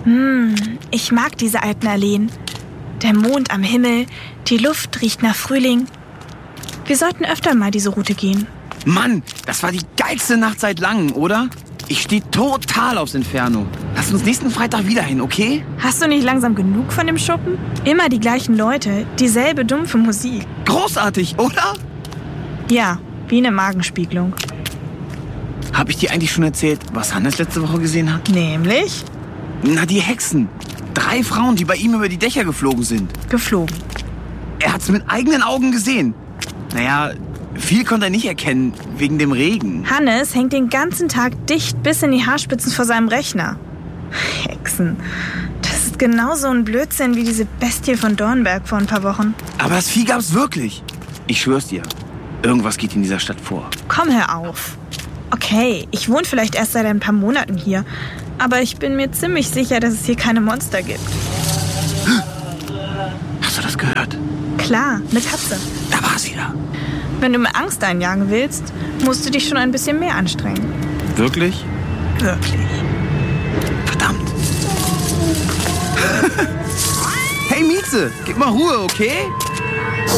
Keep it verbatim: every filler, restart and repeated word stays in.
Hm, ich mag diese alten Alleen. Der Mond am Himmel, die Luft riecht nach Frühling. Wir sollten öfter mal diese Route gehen. Mann, das war die geilste Nacht seit langem, oder? Ich stehe total aufs Inferno. Lass uns nächsten Freitag wieder hin, okay? Hast du nicht langsam genug von dem Schuppen? Immer die gleichen Leute, dieselbe dumpfe Musik. Großartig, oder? Ja, wie eine Magenspiegelung. Hab ich dir eigentlich schon erzählt, was Hannes letzte Woche gesehen hat? Nämlich? Na, die Hexen. Drei Frauen, die bei ihm über die Dächer geflogen sind. Geflogen. Er hat's mit eigenen Augen gesehen. Naja, viel konnte er nicht erkennen, wegen dem Regen. Hannes hängt den ganzen Tag dicht bis in die Haarspitzen vor seinem Rechner. Hexen. Das ist genauso ein Blödsinn wie diese Bestie von Dornberg vor ein paar Wochen. Aber das Vieh gab's wirklich. Ich schwör's dir. Irgendwas geht in dieser Stadt vor. Komm, hör auf. Okay, ich wohne vielleicht erst seit ein paar Monaten hier. Aber ich bin mir ziemlich sicher, dass es hier keine Monster gibt. Hast du das gehört? Klar, eine Katze. Da war sie da. Wenn du mir Angst einjagen willst, musst du dich schon ein bisschen mehr anstrengen. Wirklich? Wirklich. Verdammt. Hey Mieze, gib mal Ruhe, okay?